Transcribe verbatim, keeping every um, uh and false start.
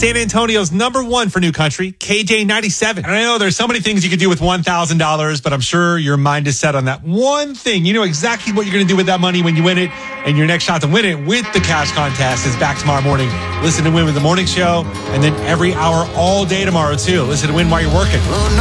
San Antonio's number one for New Country, K J ninety-seven. And I know there's so many things you could do with one thousand dollars, but I'm sure your mind is set on that one thing. You know exactly what you're going to do with that money when you win it, and your next shot to win it with the cash contest is back tomorrow morning. Listen to Win with the Morning Show, and then every hour all day tomorrow, too. Listen to Win while you're working.